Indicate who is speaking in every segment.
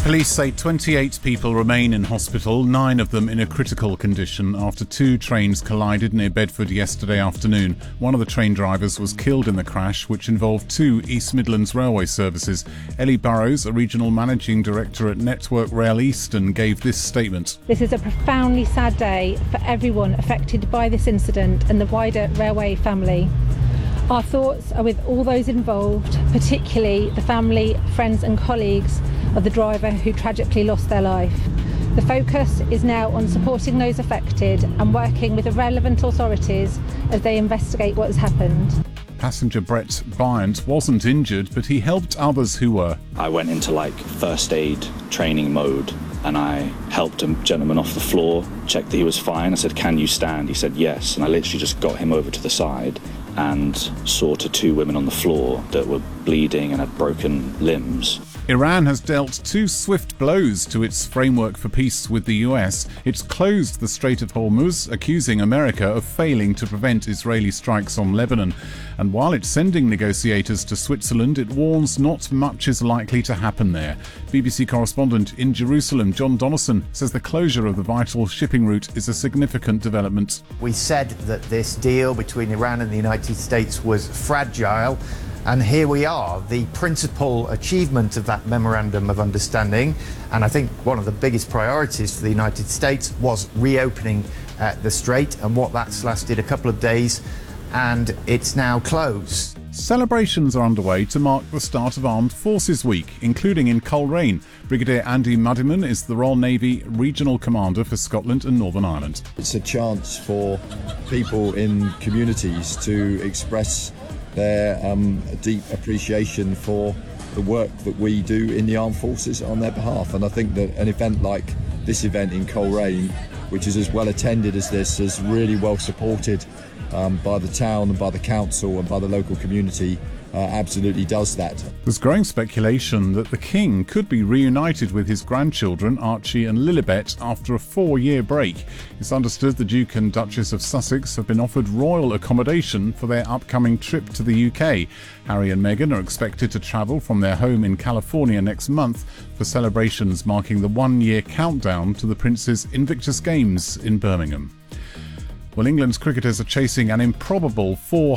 Speaker 1: Police say 28 people remain in hospital, 9 of them in a critical condition after 2 trains collided near Bedford yesterday afternoon. One of the train drivers was killed in the crash, which involved 2 East Midlands railway services. Ellie Burrows, a regional managing director at Network Rail Eastern, gave this statement.
Speaker 2: This is a profoundly sad day for everyone affected by this incident and the wider railway family. Our thoughts are with all those involved, particularly the family, friends and colleagues of the driver who tragically lost their life. The focus is now on supporting those affected and working with the relevant authorities as they investigate what has happened.
Speaker 1: Passenger Brett Bryant wasn't injured, but he helped others who were.
Speaker 3: I went into first aid training mode and I helped a gentleman off the floor, checked that he was fine. I said, "Can you stand?" He said, "Yes." And I literally just got him over to the side and saw to 2 women on the floor that were bleeding and had broken limbs.
Speaker 1: Iran has dealt 2 swift blows to its framework for peace with the US. It's closed the Strait of Hormuz, accusing America of failing to prevent Israeli strikes on Lebanon. And while it's sending negotiators to Switzerland, it warns not much is likely to happen there. BBC correspondent in Jerusalem, John Donaldson, says the closure of the vital shipping route is a significant development.
Speaker 4: We said that this deal between Iran and the United States was fragile. And here we are, the principal achievement of that memorandum of understanding. And I think one of the biggest priorities for the United States was reopening the strait, and what that's lasted a couple of days, and it's now closed.
Speaker 1: Celebrations are underway to mark the start of Armed Forces Week, including in Coleraine. Brigadier Andy Muddiman is the Royal Navy Regional Commander for Scotland and Northern Ireland.
Speaker 5: It's a chance for people in communities to express their deep appreciation for the work that we do in the armed forces on their behalf. And I think that an event like this event in Coleraine, which is as well attended as this, is really well supported by the town and by the council and by the local community, absolutely does that.
Speaker 1: There's growing speculation that the King could be reunited with his grandchildren Archie and Lilibet after a 4-year break. It's understood the Duke and Duchess of Sussex have been offered royal accommodation for their upcoming trip to the UK. Harry and Meghan are expected to travel from their home in California next month for celebrations marking the 1-year countdown to the Prince's Invictus Games in Birmingham. Well, England's cricketers are chasing an improbable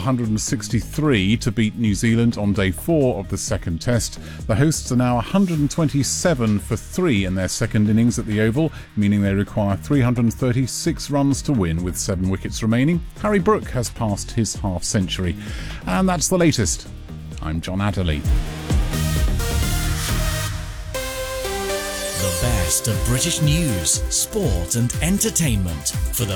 Speaker 1: 463 to beat New Zealand on day 4 of the second test. The hosts are now 127 for 3 in their second innings at the Oval, meaning they require 336 runs to win with 7 wickets remaining. Harry Brook has passed his half-century. And that's the latest. I'm John Adderley.
Speaker 6: The best of British news, sport and entertainment for the